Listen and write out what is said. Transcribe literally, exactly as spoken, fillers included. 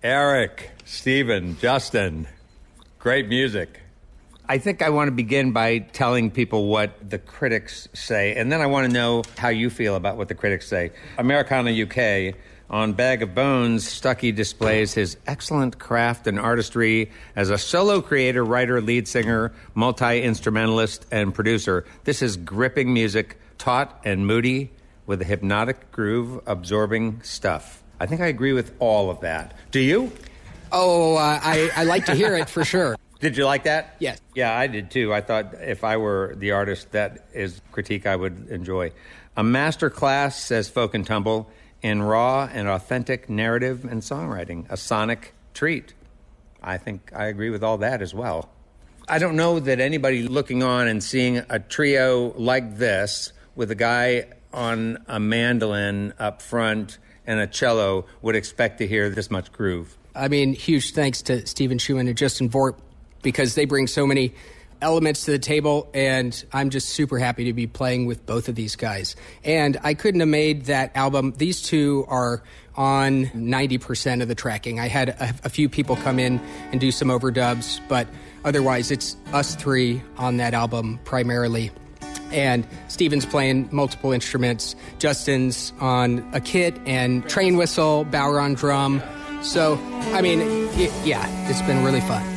Eric, Stephen, Justin, great music. I think I want to begin by telling people what the critics say, and then I want to know how you feel about what the critics say. Americana U K, on Bag of Bones, Stuckey displays his excellent craft and artistry as a solo creator, writer, lead singer, multi-instrumentalist, and producer. This is gripping music, taut and moody, with a hypnotic groove, absorbing stuff. I think I agree with all of that. Do you? Oh, uh, I, I like to hear it for sure. Did you like that? Yes. Yeah, I did too. I thought if I were the artist, that is critique I would enjoy. A master class, says Folk and Tumble, in raw and authentic narrative and songwriting. A sonic treat. I think I agree with all that as well. I don't know that anybody looking on and seeing a trio like this with a guy on a mandolin up front and a cello would expect to hear this much groove. I mean, huge thanks to Stephen Schumann and Justin Vorp, because they bring so many elements to the table, and I'm just super happy to be playing with both of these guys. And I couldn't have made that album. These two are on ninety percent of the tracking. I had a, a few people come in and do some overdubs, but otherwise it's us three on that album primarily. And Stephen's playing multiple instruments. Justin's on a kit and train whistle, Bauer on drum. So, I mean, it, yeah, it's been really fun.